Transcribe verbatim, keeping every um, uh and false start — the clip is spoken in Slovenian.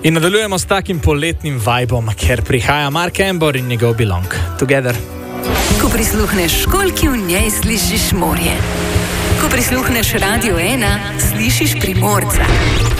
In nadaljujemo s takim poletnim vibom, ker prihaja Mark Embor in njegov Belong Together. Ko prisluhneš školjki, v njej slišiš morje. Ko prisluhneš Radio ena, slišiš Primorca.